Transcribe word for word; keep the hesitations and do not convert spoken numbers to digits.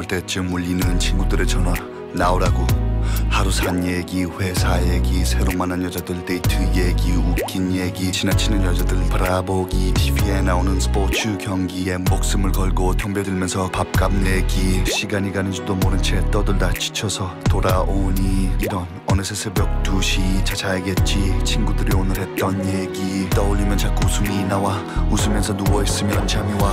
때쯤 울리는 친구들의 전화 나오라고. 하루 산 얘기, 회사 얘기, 새로 만난 여자들 데이트 얘기, 웃긴 얘기, 지나치는 여자들 바라보기, 티비에 나오는 스포츠 경기에 목숨을 걸고 덤벼들면서 밥값 내기. 시간이 가는 줄도 모른 채 떠들다 지쳐서 돌아오니 이런 어느새 새벽 두 시 차 자야겠지. 친구들이 오늘 했던 얘기 떠올리면 자꾸 웃음이 나와. 웃으면서 누워있으면 잠이 와.